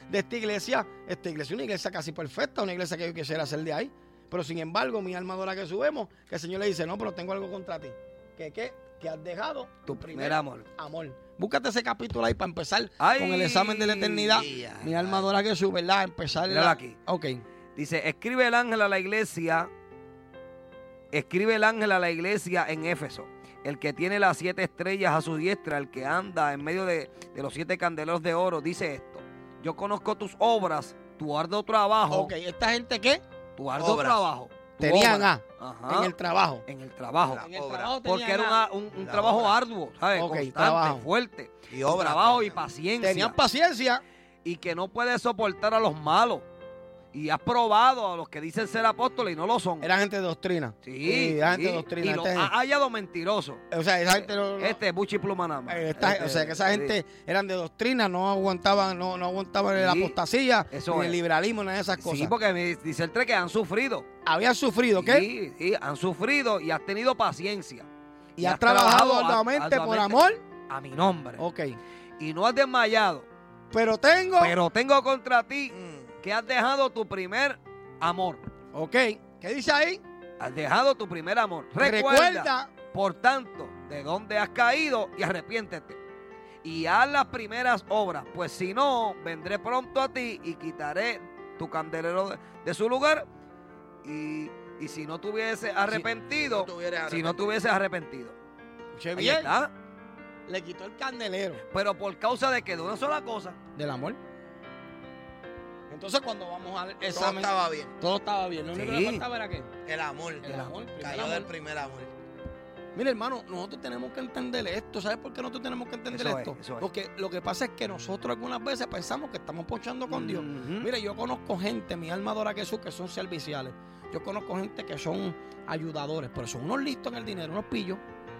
de esta iglesia es una iglesia casi perfecta, una iglesia que yo quisiera ser de ahí. Pero sin embargo, mi alma adora que subemos, que el Señor le dice, no, pero tengo algo contra ti. Que has dejado tu primer amor. Búscate ese capítulo ahí para empezar con el examen de la eternidad. Mi alma adora que sube, ¿verdad? Empezar. Míralo aquí. Ok. Dice, escribe el ángel a la iglesia en Éfeso, el que tiene las 7 estrellas a su diestra, el que anda en medio de los 7 candeleros de oro, dice esto: yo conozco tus obras, tu arduo trabajo. Ok, ¿esta gente qué? Tu arduo trabajo. Tenían obra. En el trabajo. En el trabajo. Porque era un trabajo arduo, ¿sabes? Okay, constante, fuerte. Y obra. Trabajo y paciencia. Tenían paciencia. Y que no puede soportar a los malos. Y has probado a los que dicen ser apóstoles y no lo son. Era gente de doctrina. Sí, era gente de doctrina. Y los ha hallado mentirosos. O sea, esa gente Este es Buchi Pluma nada más. O sea, que esa gente eran de doctrina, no aguantaban la apostasía, ni el liberalismo, nada de esas cosas. Sí, porque me dice el 3 que han sufrido. ¿Habían sufrido qué? Sí, han sufrido y has tenido paciencia. Y has trabajado arduamente por amor a mi nombre. Ok. Y no has desmayado. Pero tengo contra ti que has dejado tu primer amor. Ok. ¿Qué dice ahí? Has dejado tu primer amor. Recuerda, por tanto, de dónde has caído y arrepiéntete. Y haz las primeras obras, pues si no, vendré pronto a ti y quitaré tu candelero de su lugar. Y si no tuviese arrepentido, si no tuviese arrepentido. Ahí está. Le quitó el candelero. Pero por causa de que de una sola cosa. Del amor. Entonces cuando vamos al examen. Todo estaba bien. Todo estaba bien. Lo único que le faltaba era ¿qué? El amor. Cayó del primer amor. Mira, hermano, nosotros tenemos que entender esto. ¿Sabes por qué nosotros tenemos que entender esto? Porque lo que pasa es que nosotros algunas veces pensamos que estamos ponchando con Dios. Mira, yo conozco gente, mi alma adora a Jesús, que son serviciales. Yo conozco gente que son ayudadores, pero son unos listos en el dinero, unos pillos.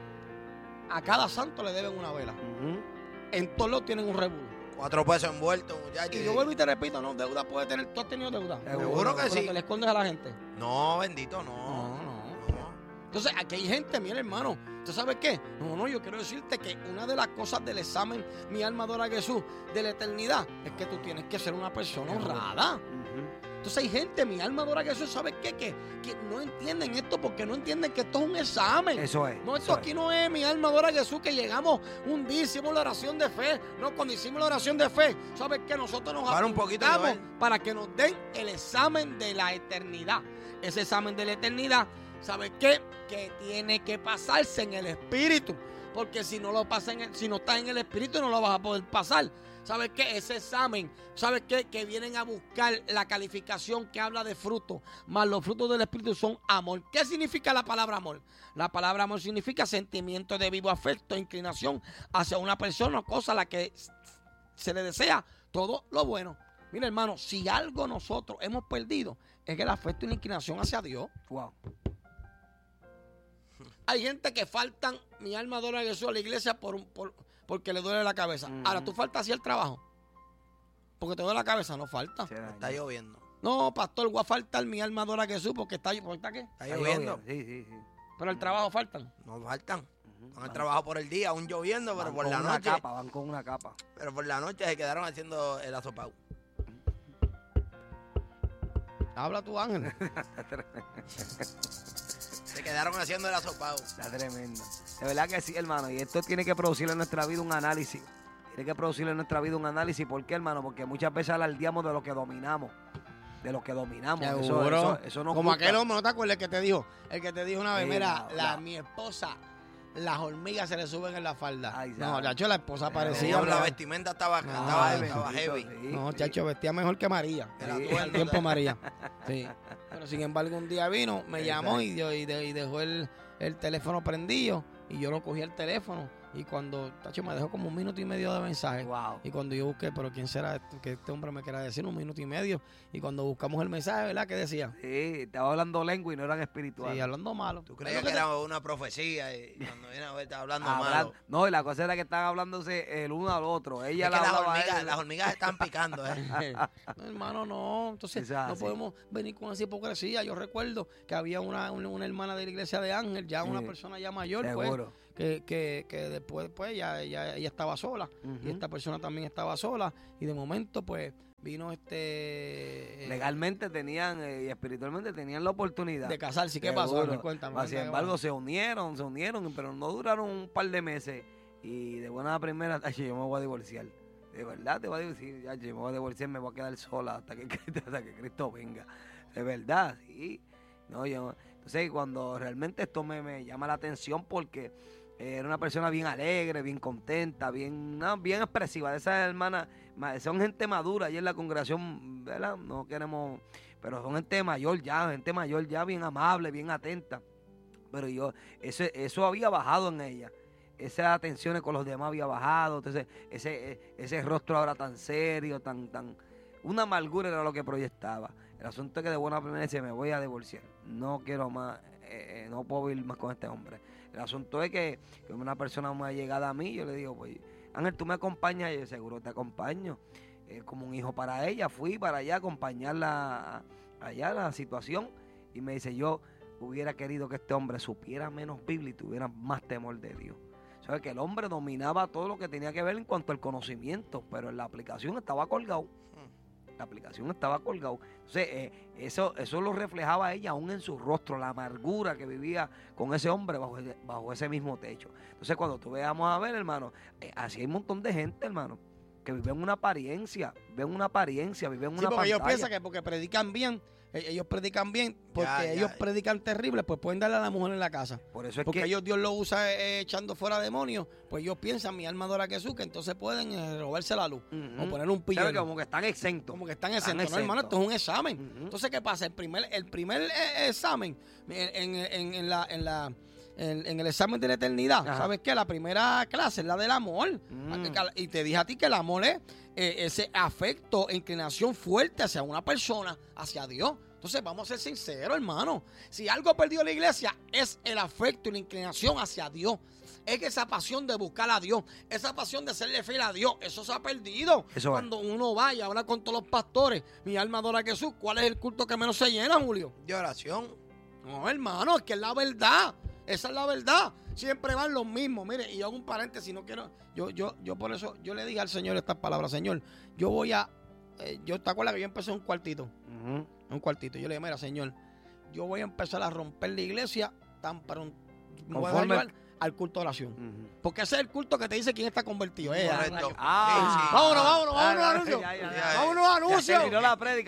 A cada santo le deben una vela. En todos lados tienen un revuelo. 4 pesos envueltos, muchachos. Y yo vuelvo y te repito, no, deuda puede tener. ¿Tú has tenido deuda? Seguro que sí. ¿Que le escondes a la gente? No, bendito, no. Entonces, aquí hay gente, mira, hermano, ¿usted sabe qué? No, yo quiero decirte que una de las cosas del examen, mi alma adora a Jesús, de la eternidad, es que tú tienes que ser una persona honrada. Entonces hay gente, mi alma adora a Jesús, ¿sabes qué? Que no entienden esto porque no entienden que esto es un examen. Eso es. No, esto aquí no es mi alma adora a Jesús, que llegamos un día, hicimos la oración de fe. No, cuando hicimos la oración de fe, ¿sabes qué? Nosotros nos apuntamos para que nos den el examen de la eternidad. Ese examen de la eternidad, ¿sabes qué? Que tiene que pasarse en el Espíritu. Porque si no lo pasa si no estás en el Espíritu, no lo vas a poder pasar. ¿Sabes qué? Ese examen, ¿sabes qué? Que vienen a buscar la calificación que habla de fruto, más los frutos del Espíritu son amor. ¿Qué significa la palabra amor? La palabra amor significa sentimiento de vivo afecto, inclinación hacia una persona o cosa a la que se le desea todo lo bueno. Mira, hermano, si algo nosotros hemos perdido, es el afecto y la inclinación hacia Dios. Wow. Hay gente que faltan, mi alma adora a Jesús, a la iglesia porque le duele la cabeza. Ahora, ¿tú faltas así el trabajo? Porque te duele la cabeza, no falta. Está lloviendo. No, pastor, voy a faltar, mi alma adora a Jesús porque ¿está qué? Está lloviendo. Sí. Pero el trabajo faltan. No faltan. Van al trabajo por el día, aún lloviendo, pero por la noche. Van con una capa. Pero por la noche se quedaron haciendo el asopao. Habla tu ángel. Se quedaron haciendo el asopao. Está tremendo. De verdad que sí, hermano. Y esto tiene que producir en nuestra vida un análisis. Tiene que producir en nuestra vida un análisis. ¿Por qué, hermano? Porque muchas veces alardeamos de lo que dominamos. De lo que dominamos. Eso no como gusta. aquel hombre, ¿no te acuerdas el que te dijo? El que te dijo una vez, mira, mi esposa, las hormigas se le suben en la falda. Ay, no, chacho, la esposa parecía. La vestimenta estaba heavy. Sí. No, chacho, vestía mejor que María. Era el tiempo María. Sí. Pero sin embargo, un día vino, me llamó y dejó el teléfono prendido. Y yo lo cogí el teléfono. Y cuando, tacho, me dejó como 1 minuto y medio de mensaje. Wow. Y cuando yo busqué, pero ¿quién será esto? Que este hombre me quiera decir 1 minuto y medio. Y cuando buscamos el mensaje, ¿verdad? ¿Qué decía? Sí, estaba hablando lengua y no eran espirituales. Sí, hablando malo. ¿Tú creías que era una profecía? Y cuando viene a ver, estaba hablando malo. No, y la cosa era que estaban hablándose el uno al otro. Ella las hormigas están picando, No, hermano, no. Entonces, no podemos venir con esa hipocresía. Yo recuerdo que había una hermana de la iglesia de Ángel, ya una persona ya mayor, seguro. Que después pues ella estaba sola y esta persona también estaba sola y de momento pues vino legalmente tenían y espiritualmente tenían la oportunidad de casarse. ¿Qué pasó? Cuéntame. Sin embargo, se unieron, pero no duraron un par de meses. Y de buena primera, yo me voy a divorciar. De verdad te voy a divorciar. Yo me voy a divorciar, me voy a quedar sola hasta que Cristo venga. De verdad, sí. No, entonces, cuando realmente esto me llama la atención porque era una persona bien alegre, bien contenta, bien expresiva. De esas hermanas, son gente madura allí en la congregación, ¿verdad? No queremos, pero son gente mayor ya, bien amable, bien atenta. Pero eso había bajado en ella. Esas atenciones con los demás había bajado. Entonces, ese rostro ahora tan serio, tan una amargura era lo que proyectaba. El asunto es que de buena primera dice, me voy a divorciar. No quiero más, no puedo vivir más con este hombre. El asunto es que una persona muy allegada a mí, yo le digo, pues, Ángel, ¿tú me acompañas? Y yo, seguro te acompaño. Como un hijo para ella, fui para allá a acompañarla allá la situación. Y me dice, yo hubiera querido que este hombre supiera menos Biblia y tuviera más temor de Dios. ¿Sabes? Que el hombre dominaba todo lo que tenía que ver en cuanto al conocimiento, pero en la aplicación estaba colgado. Entonces, eso lo reflejaba ella aún en su rostro, la amargura que vivía con ese hombre bajo ese mismo techo. Entonces, cuando tú veamos a ver, hermano, así hay un montón de gente, hermano, que viven una apariencia, viven una pantalla. Ellos piensan que porque predican bien, porque ellos predican terrible, pues pueden darle a la mujer en la casa. Por eso es porque ellos Dios lo usa echando fuera demonios, pues ellos piensan, mi alma adora a Jesús, que entonces pueden robarse la luz o poner un pillo. Como que están exentos. No, hermano, esto es un examen. Entonces, ¿qué pasa? El primer examen en el examen de la eternidad, ¿sabes qué? La primera clase es la del amor. Y te dije a ti que el amor es ese afecto e inclinación fuerte hacia una persona, hacia Dios. Entonces, vamos a ser sinceros, hermano. Si algo perdió la iglesia, es el afecto y la inclinación hacia Dios. Es que esa pasión de buscar a Dios, esa pasión de serle fiel a Dios, eso se ha perdido. Cuando uno va y habla con todos los pastores, mi alma adora a Jesús, ¿cuál es el culto que menos se llena, Julio? De oración. No, hermano, es que es la verdad. Esa es la verdad. Siempre van los mismos. Mire, y yo hago un paréntesis, no quiero. Yo por eso, yo le dije al Señor estas palabras, Señor, yo voy a. ¿Te acuerdas que yo empecé un cuartito? Un cuartito. Yo le dije, mira, Señor, yo voy a empezar a romper la iglesia tan pronto. Me voy a ayudar al culto de oración. Porque ese es el culto que te dice quién está convertido. Vámonos, anuncio. Vámonos, anuncio. Terminó la prédica.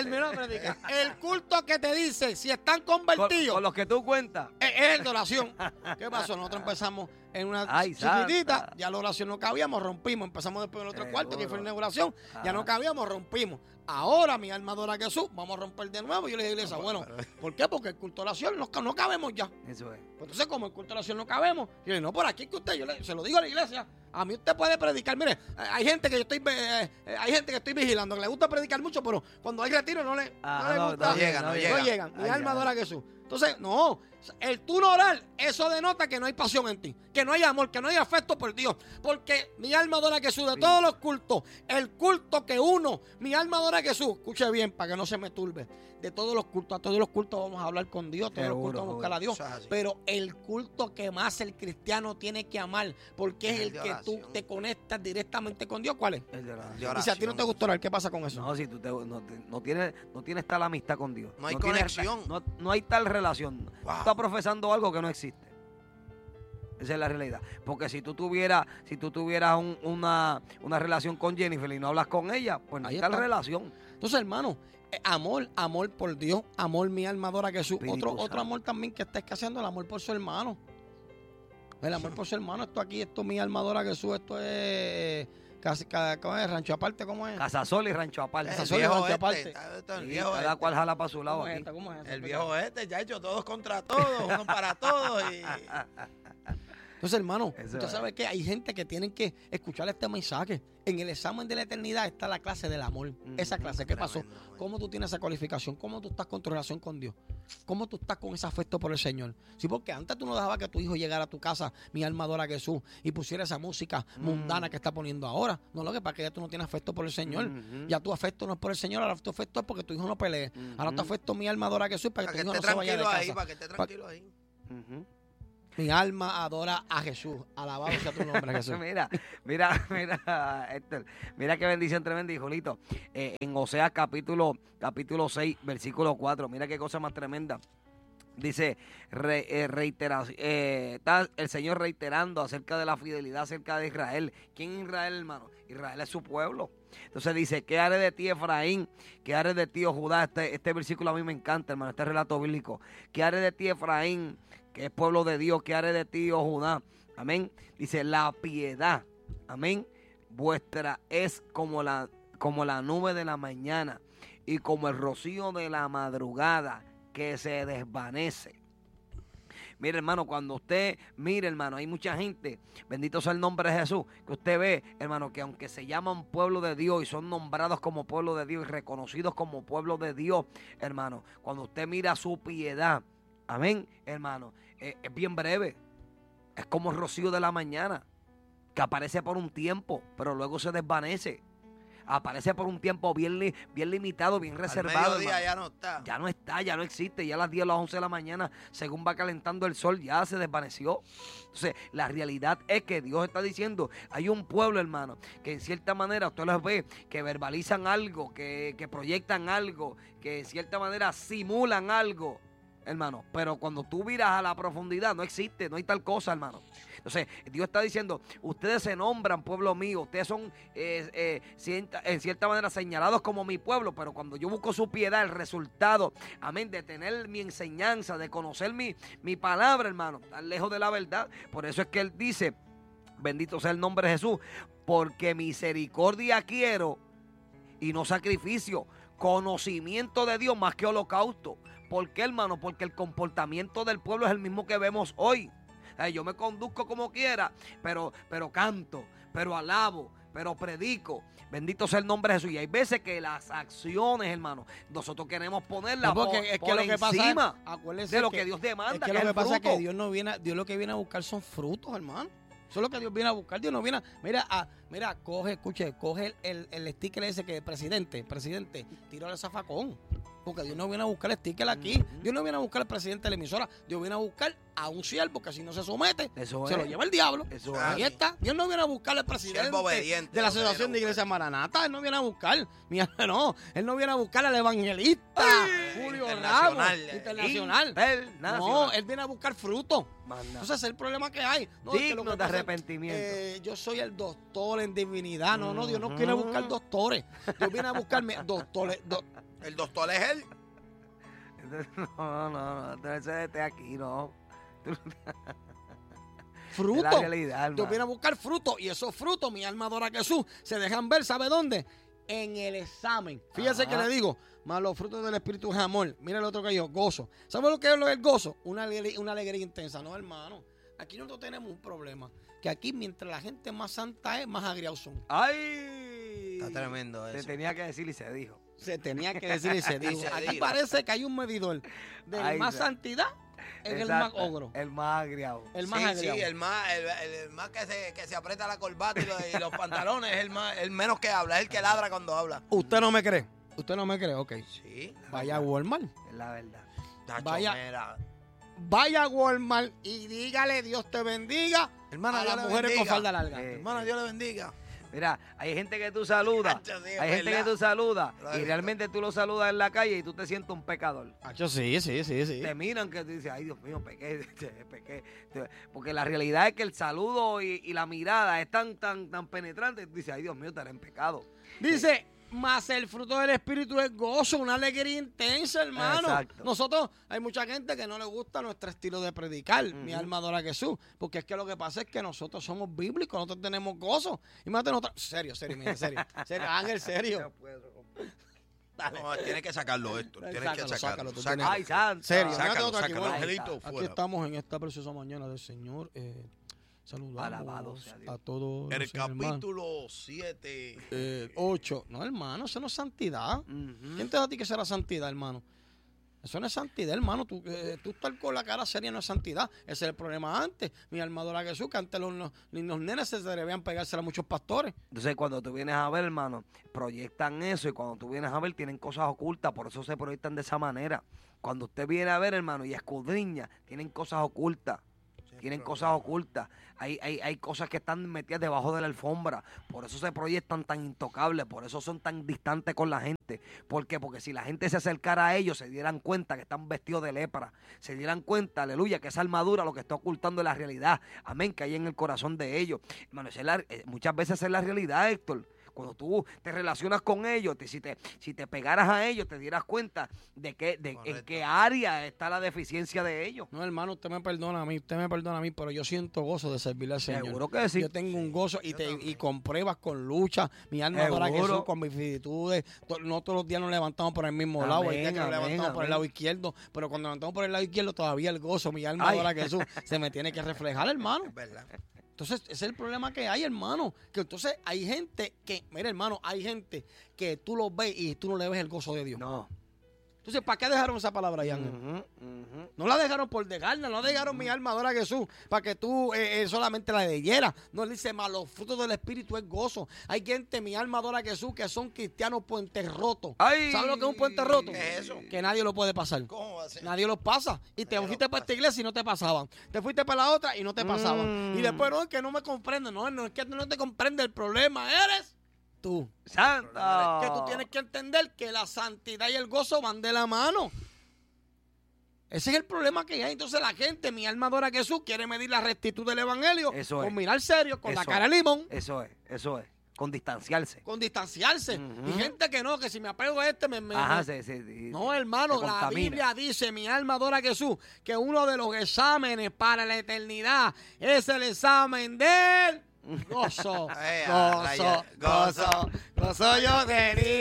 El culto que te dice si están convertidos. Con los que tú cuentas. Es el de oración. ¿Qué pasó? Nosotros empezamos en una chiquitita, ya la oración no cabíamos, rompimos. Empezamos después en el otro cuarto, que fue la inauguración. Ya no cabíamos, rompimos. Ahora, mi alma adora a Jesús, vamos a romper de nuevo. Yo le dije a la iglesia, bueno, ¿por qué? Porque el culto de oración no cabemos ya. Eso es. Entonces, como el culto de oración no cabemos, yo le dije, no, por aquí que usted, se lo digo a la iglesia, a mí usted puede predicar. Mire, hay gente que estoy vigilando, que le gusta predicar mucho, pero cuando hay retiro no le gusta. No llegan. Mi alma adora a Jesús. Entonces, no, el tú no orar, eso denota que no hay pasión en ti, que no hay amor, que no hay afecto por Dios. Porque mi alma adora a Jesús de todos los cultos, el culto que uno, mi alma adora a Jesús, escuche bien para que no se me turbe, de todos los cultos, a todos los cultos vamos a hablar con Dios, todos los cultos vamos a buscar a Dios. Pero el culto que más el cristiano tiene que amar, porque es el que tú te conectas directamente con Dios, ¿cuál es? El de y si a ti no te gusta orar, ¿qué pasa con eso? No, si tú no tienes tal amistad con Dios. No hay conexión. No hay tal relación. Tú estás profesando algo que no existe. Esa es la realidad. Porque si tú tuvieras una relación con Jennifer y no hablas con ella, pues no hay tal relación. Entonces, hermano, amor por Dios, amor mi alma adora a Jesús. Otro amor también que está escaseando, el amor por su hermano. El amor por su hermano, esto mi alma adora a Jesús, esto es ¿cómo es? Rancho Aparte, ¿cómo es? Casasol y Rancho Aparte. Casasol y Rancho Aparte. Cada cual jala para su lado. ¿Cómo es? El viejo ya ha hecho todos contra todos, uno para todos. Entonces, hermano, usted sabe que hay gente que tienen que escuchar este mensaje. En el examen de la eternidad está la clase del amor. Esa clase, ¿qué pasó? ¿Cómo tú tienes esa cualificación? ¿Cómo tú estás con tu relación con Dios? ¿Cómo tú estás con ese afecto por el Señor? Sí, porque antes tú no dejabas que tu hijo llegara a tu casa, mi alma adora a Jesús, y pusiera esa música mundana que está poniendo ahora. No, lo que pasa es que ya tú no tienes afecto por el Señor. Ya tu afecto no es por el Señor, ahora tu afecto es porque tu hijo no pelee. Ahora tu afecto, mi alma adora a Jesús, para que tu hijo no se vaya de casa. Para que esté tranquilo ahí. Mi alma adora a Jesús. Alabado sea tu nombre, Jesús. Mira, Héctor. Mira qué bendición tremenda, hijolito. En Oseas capítulo 6, versículo 4. Mira qué cosa más tremenda. Dice, está el Señor reiterando acerca de la fidelidad acerca de Israel. ¿Quién es Israel, hermano? Israel es su pueblo. Entonces dice, ¿qué haré de ti, Efraín? ¿Qué haré de ti, oh Judá? Este versículo a mí me encanta, hermano, este relato bíblico. ¿Qué haré de ti, Efraín? Que es pueblo de Dios. ¿Qué haré de ti, oh Judá? Amén. Dice, la piedad, amén, vuestra es como la nube de la mañana y como el rocío de la madrugada que se desvanece. Mire, hermano, cuando usted mire, hermano, hay mucha gente, bendito sea el nombre de Jesús, que usted ve, hermano, que aunque se llaman pueblo de Dios y son nombrados como pueblo de Dios y reconocidos como pueblo de Dios, hermano, cuando usted mira su piedad, amén, hermano, es bien breve, es como el rocío de la mañana, que aparece por un tiempo, pero luego se desvanece. Aparece por un tiempo bien limitado, bien reservado. Al mediodía ya no está. Ya no existe. Ya a las 10 o las 11 de la mañana, según va calentando el sol, ya se desvaneció. Entonces, la realidad es que Dios está diciendo, hay un pueblo, hermano, que en cierta manera usted los ve, que verbalizan algo, que proyectan algo, que en cierta manera simulan algo, hermano. Pero cuando tú miras a la profundidad, no existe, no hay tal cosa, hermano. Entonces, Dios está diciendo, ustedes se nombran pueblo mío, ustedes son en cierta manera señalados como mi pueblo, pero cuando yo busco su piedad, el resultado, amén, de tener mi enseñanza, de conocer mi palabra, hermano, tan lejos de la verdad. Por eso es que Él dice, bendito sea el nombre de Jesús, porque misericordia quiero y no sacrificio, conocimiento de Dios más que holocausto. ¿Por qué, hermano? Porque el comportamiento del pueblo es el mismo que vemos hoy. Yo me conduzco como quiera, pero canto, pero alabo, pero predico. Bendito sea el nombre de Jesús. Y hay veces que las acciones, hermano, nosotros queremos ponerlas por encima de lo que Dios demanda. Es que lo que pasa es que Dios lo que viene a buscar son frutos, hermano. Eso es lo que Dios viene a buscar. Dios no viene coge el sticker ese que presidente, tírale el zafacón. Porque Dios no viene a buscar el sticker aquí. Dios no viene a buscar al presidente de la emisora. Dios viene a buscar a un siervo que si no se somete, lo lleva el diablo. Ahí está. Dios no viene a buscar al presidente de la Asociación de Iglesias Maranata. Él no viene a buscar. Mira, no. Él no viene a buscar al evangelista Julio Ramos, internacional. No, él viene a buscar fruto. Entonces ese es el problema que hay. No, digno de arrepentimiento. Yo soy el doctor en divinidad. No, Dios no quiere buscar doctores. Dios viene a buscarme doctores. El doctor es él. No, entonces aquí, no. Fruto. Es la realidad, Dios viene a buscar fruto. Y esos frutos, mi alma adora a Jesús, se dejan ver, ¿sabe dónde? En el examen. Fíjese que le digo, más los frutos del Espíritu es amor. Mira el otro que yo, gozo. ¿Sabe lo que es el gozo? Una alegría intensa. No, hermano. Aquí nosotros tenemos un problema. Que aquí, mientras la gente más santa es, más agriados son. ¡Ay! Está tremendo eso. Se tenía que decir y se dijo. Se tenía que decir y se dijo. Aquí parece que hay un medidor de más santidad en el más ogro. El más agriado. El más agriado. Sí, el más que se aprieta la corbata y los pantalones es el menos que habla, es el que ladra cuando habla. ¿Usted no me cree? Ok. Sí. Vaya a Walmart. Es la verdad. Vaya a Walmart y dígale Dios te bendiga, hermana, a las mujeres con falda larga. Hermana, Dios le bendiga. Mira, hay gente que tú saludas, y realmente tú lo saludas en la calle y tú te sientes un pecador. Sí. Te miran que tú dices, ay Dios mío, pequé. Porque la realidad es que el saludo y la mirada es tan penetrante que tú dices, ay Dios mío, estaré en pecado. Dice, más el fruto del Espíritu es gozo, una alegría intensa, hermano. Exacto. Nosotros, hay mucha gente que no le gusta nuestro estilo de predicar, mi alma adora a Jesús, porque es que lo que pasa es que nosotros somos bíblicos, nosotros tenemos gozo. Imagínate nosotros, serio, Ángel, serio. No, tiene que sacarlo esto. Tienes que sacarlo. Ay, santo. Serio, sácalo, Angelito, aquí estamos en esta preciosa mañana del Señor. Saludamos a todos. En el capítulo 7. 8. No, hermano, eso no es santidad. ¿Quién te da a ti que será santidad, hermano? Eso no es santidad, hermano. Tú estar con la cara seria no es santidad. Ese es el problema antes. Mi alma adora a Jesús, que antes los nenes se debían pegársela a muchos pastores. Entonces, cuando tú vienes a ver, hermano, proyectan eso. Y cuando tú vienes a ver, tienen cosas ocultas. Por eso se proyectan de esa manera. Cuando usted viene a ver, hermano, y escudriña, tienen cosas ocultas. tienen cosas ocultas, hay cosas que están metidas debajo de la alfombra, por eso se proyectan tan intocables, por eso son tan distantes con la gente. ¿Por qué? Porque si la gente se acercara a ellos, se dieran cuenta que están vestidos de lepra, se dieran cuenta, aleluya, que esa armadura lo que está ocultando es la realidad, amén, que hay en el corazón de ellos. Hermano, muchas veces es la realidad, Héctor. Cuando tú te relacionas con ellos, si te pegaras a ellos, te dieras cuenta de en qué área está la deficiencia de ellos. No, hermano, usted me perdona a mí, pero yo siento gozo de servirle al Señor. Seguro que sí. Yo tengo un gozo y con pruebas, con lucha, mi alma adora a Jesús, con mis vicisitudes. No todos los días nos levantamos por el mismo lado, hay días que nos levantamos por el lado izquierdo, pero cuando nos levantamos por el lado izquierdo todavía el gozo, mi alma adora a Jesús, se me tiene que reflejar, hermano. Es verdad. Entonces, ese es el problema que hay, hermano. Que entonces hay gente mira, hermano, hay gente que tú los ves y tú no le ves el gozo de Dios. No. Entonces, ¿para qué dejaron esa palabra ahí, Ángel? No la dejaron por dejarla, no la dejaron mi alma adora a Jesús para que tú solamente la leyeras. No, él dice, más los frutos del Espíritu es gozo. Hay gente, mi alma adora a Jesús, que son cristianos puentes rotos. ¿Sabes lo que es un puente roto? ¿Qué es eso? Que nadie lo puede pasar. ¿Cómo va a ser? Nadie los pasa. Y te fuiste para esta iglesia y no te pasaban. Te fuiste para la otra y no te pasaban. Y después, no, es que no me comprende. No, es que no te comprende. El problema eres tú. ¡Santo! Que tú tienes que entender que la santidad y el gozo van de la mano. Ese es el problema que hay. Entonces la gente, mi alma adora a Jesús, quiere medir la rectitud del evangelio con mirar serio, con la cara de limón. Eso es. Con distanciarse. Y gente que no, que si me apego a este sí. No, hermano, la Biblia dice, mi alma adora a Jesús, que uno de los exámenes para la eternidad es el examen del gozo. Gozo yo de